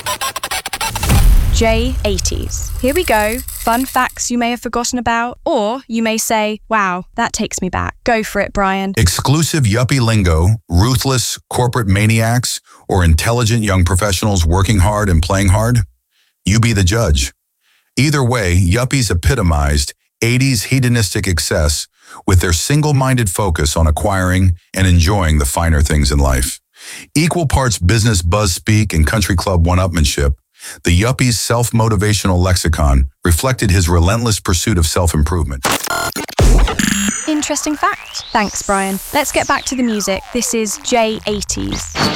J80s. Here we go. Fun facts you may have forgotten about, or you may say, wow, that takes me back. Go for it, Brian. Exclusive yuppie lingo, ruthless corporate maniacs, or intelligent young professionals working hard and playing hard? You be the judge. Either way, yuppies epitomized 80s hedonistic excess with their single-minded focus on acquiring and enjoying the finer things in life. Equal parts business buzz speak and country club one-upmanship, the yuppie's self-motivational lexicon reflected his relentless pursuit of self-improvement. Interesting fact. Thanks, Brian. Let's get back to the music. This is J80s.